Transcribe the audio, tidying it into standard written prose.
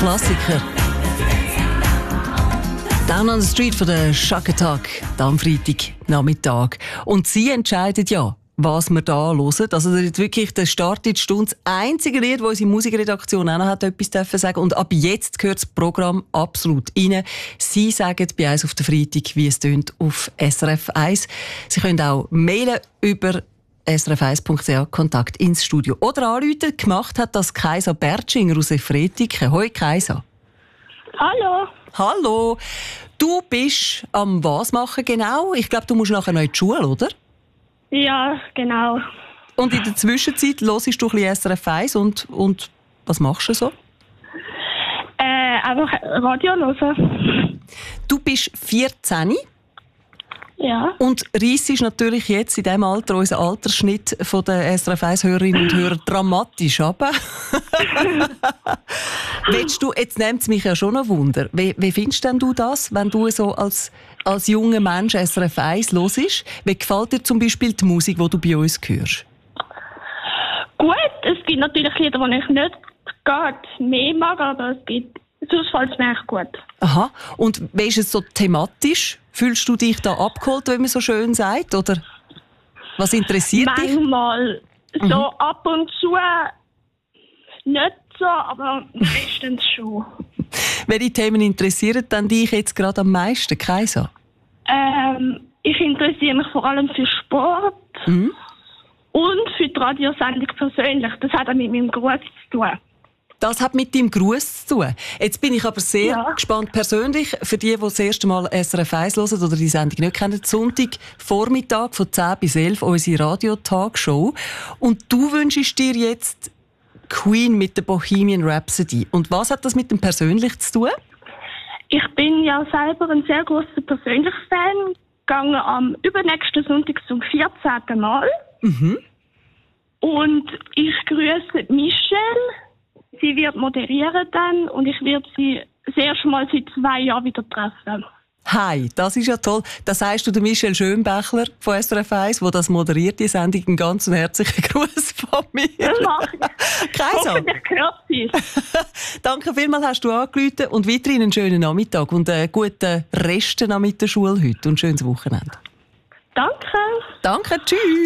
Klassiker. Down on the Street von der Shaka Attack, am Freitagnachmittag. Und sie entscheiden ja, was wir da hören. Also wirklich der Start in die Stunde. Das einzige Lied, das unsere Musikredaktion auch noch hat etwas dürfen sagen. Und ab jetzt gehört das Programm absolut rein. Sie sagen bei uns auf den Freitag, wie es tönt auf SRF 1. Sie können auch mailen über srf1.ch Kontakt ins Studio. Oder anrufen. Gemacht hat das Kaisa Bertschinger aus Efretiken. Hoi Kaisa. Hallo. Hallo. Du bist am was machen genau? Ich glaube, du musst nachher noch in die Schule, oder? Ja, genau. Und in der Zwischenzeit hörst du ein bisschen SRF 1 und was machst du so? Einfach Radio hören. Du bist 14 Ja. und reissest natürlich jetzt in diesem Alter unseren Altersschnitt von den SRF 1-Hörerinnen und Hörern dramatisch ab. Jetzt nimmt es mich ja schon ein Wunder. Wie findest denn du das, wenn du so als junger Mensch SRF 1 hörst? Wie gefällt dir zum Beispiel die Musik, die du bei uns hörst? Gut, es gibt natürlich Lieder, die ich nicht gerade mehr mag, aber sonst fällt es mir echt gut. Aha. Und wie ist es so thematisch? Fühlst du dich da abgeholt, wie man so schön sagt? Oder was interessiert dich? Manchmal so ab und zu nicht so, aber meistens schon. Welche Themen interessieren denn dich jetzt gerade am meisten, Kaisa? Ich interessiere mich vor allem für Sport und für die Radiosendung persönlich. Das hat auch mit meinem Beruf zu tun. Das hat mit deinem Gruß zu tun. Jetzt bin ich aber sehr gespannt persönlich, für die das erste Mal SRF 1 hören oder die Sendung nicht kennen, Sonntag Vormittag von 10 bis 11 unsere Radio-Talkshow. Und du wünschst dir jetzt Queen mit der Bohemian Rhapsody. Und was hat das mit dem persönlich zu tun? Ich bin ja selber ein sehr grosser persönlicher Fan. Gegangen am übernächsten Sonntag zum 14. Mal. Und ich grüße Michelle. Sie wird moderieren dann und ich werde sie das erste Mal seit 2 Jahren wieder treffen. Hi, das ist ja toll. Das sagst du der Michelle Schönbächler von SRF 1, der das moderiert, die Sendung. Einen ganz herzlichen Gruß von mir. Das mache ich. Kaisa. Hoffentlich hört sie es. Danke vielmals, hast du angerufen und weiterhin einen schönen Nachmittag und einen guten Rest mit der Schule heute und ein schönes Wochenende. Danke. Danke, tschüss.